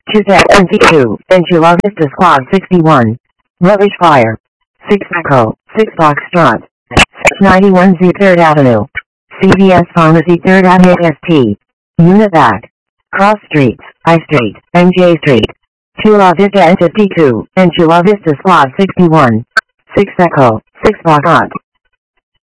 Chusett NC2, and Chula Vista Squad 61. Rubbish Fire. 6 Echo, 6 Foxtrot. 91Z 3rd Avenue. CVS Pharmacy 3rd Avenue ST. Univac. Cross Streets, I Street, and J Street. Chula Vista and 52, and Chula Vista Squad 61. 6 Echo, 6 Foxtrot.